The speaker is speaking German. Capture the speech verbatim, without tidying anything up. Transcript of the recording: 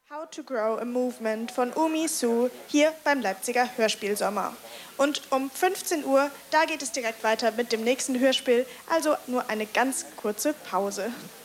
How to Grow a Movement von Umi Su hier beim Leipziger Hörspielsommer. Und um fünfzehn Uhr, da geht es direkt weiter mit dem nächsten Hörspiel, also nur eine ganz kurze Pause.